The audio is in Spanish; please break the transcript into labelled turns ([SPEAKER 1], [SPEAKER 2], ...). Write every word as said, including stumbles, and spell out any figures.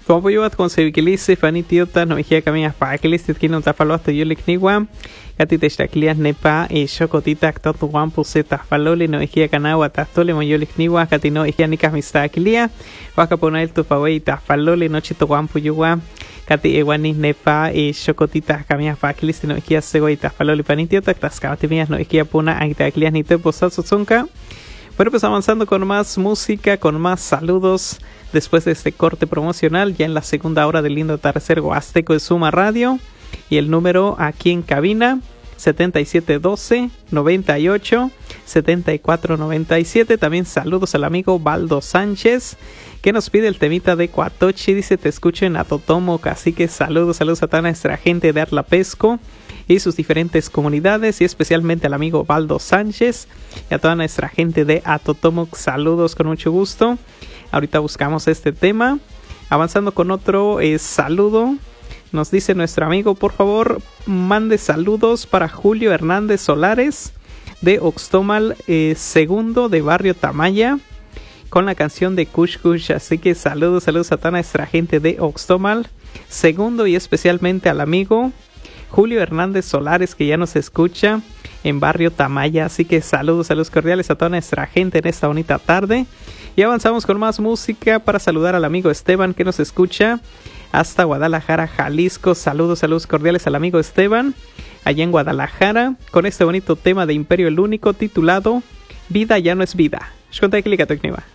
[SPEAKER 1] Como yo con Sevikilisi, Fanitiota, no hija camina para que listit que no te falo hasta yo le knigua. Gati te staklias nepa y chocotita acto tu guan puseta falole no hija canagua tastole mo yo le knigua. Gati no hija ni camista clia. Waka poner tu pawei ta falole no chito guan puyugua. Gati ewani nepa y chocotita camina para que listit no hija segoita falole panitiota. Tascabati mías no hija puna aita clias ni te posat sonka. Bueno, pues avanzando con más música, con más saludos. Después de este corte promocional, ya en la segunda hora del lindo atardecer huasteco de Suma Radio. Y el número aquí en cabina, setenta y siete doce, noventa y ocho, setenta y cuatro noventa y siete. También saludos al amigo Baldo Sánchez, que nos pide el temita de Cuatochi. Dice, te escucho en Atotomo, así que saludos, saludos a toda nuestra gente de Atlapesco y sus diferentes comunidades, y especialmente al amigo Baldo Sánchez y a toda nuestra gente de Atotomo. Saludos con mucho gusto. Ahorita buscamos este tema. Avanzando con otro eh, saludo. Nos dice nuestro amigo, por favor, mande saludos para Julio Hernández Solares de Oxtomal eh, Segundo de Barrio Tamaya con la canción de Kush Kush. Así que saludos, saludos a toda nuestra gente de Oxtomal Segundo y especialmente al amigo Julio Hernández Solares, que ya nos escucha en Barrio Tamaya. Así que saludos, saludos cordiales a toda nuestra gente en esta bonita tarde. Y avanzamos con más música para saludar al amigo Esteban, que nos escucha hasta Guadalajara, Jalisco. Saludos, saludos cordiales al amigo Esteban, allá en Guadalajara, con este bonito tema de Imperio el Único titulado Vida ya no es vida. Shkontai Klika Tokniwa.